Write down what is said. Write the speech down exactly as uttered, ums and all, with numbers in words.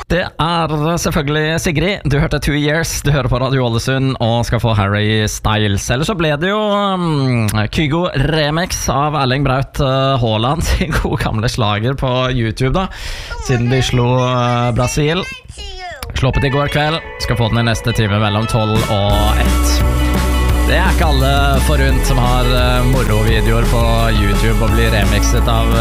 Det er selvfølgelig Sigrid. Du hørte Two Years, du hører på Radio Ålesund og skal få Harry Styles. Eller så ble det jo um, Kygo remix av Erling Braut uh, Haaland sin gode gamle slager på YouTube da, siden de slo uh, Brasil. Sloppet i går kveld, skal få den i neste time mellom tolv og ett. Det er ikke alle forunt som har uh, morovideoer på YouTube og blir remixet av